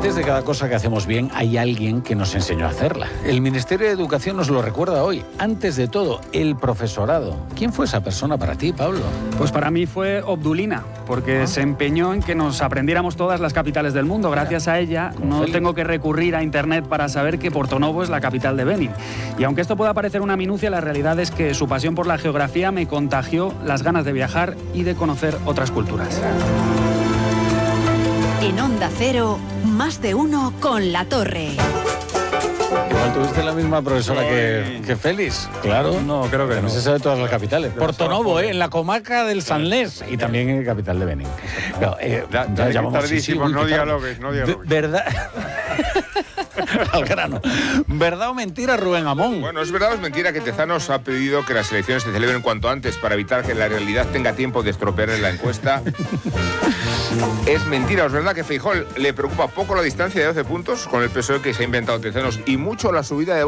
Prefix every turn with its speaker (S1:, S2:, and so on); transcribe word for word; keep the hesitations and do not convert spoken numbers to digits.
S1: Antes de cada cosa que hacemos bien, hay alguien que nos enseñó a hacerla. El Ministerio de Educación nos lo recuerda hoy. Antes de todo, el profesorado. ¿Quién fue esa persona para ti, Pablo?
S2: Pues para mí fue Obdulina, porque ¿Ah? se empeñó en que nos aprendiéramos todas las capitales del mundo. Gracias a ella no Félix. tengo que recurrir a internet para saber que Porto-Novo es la capital de Benin. Y aunque esto pueda parecer una minucia, la realidad es que su pasión por la geografía me contagió las ganas de viajar y de conocer otras culturas.
S3: En Onda Cero, más de uno con La Torre.
S1: Igual tuviste la misma profesora que, que Félix, claro.
S4: No, creo que no.
S1: No se sabe todas las capitales. Porto-Novo, ¿eh? En la comarca del Sanlés y también en la capital de Benin. No, eh,
S4: ya, ya, ya tardísimos, no dialogues, no dialogues.
S1: ¿Verdad? Al grano. ¿Verdad o mentira, Rubén Amón?
S5: Bueno, es verdad o es mentira que Tezanos ha pedido que las elecciones se celebren cuanto antes para evitar que la realidad tenga tiempo de estropearle la encuesta. Es mentira, es verdad que Feijóo le preocupa poco la distancia de doce puntos con el P S O E que se ha inventado Tezanos y mucho la subida de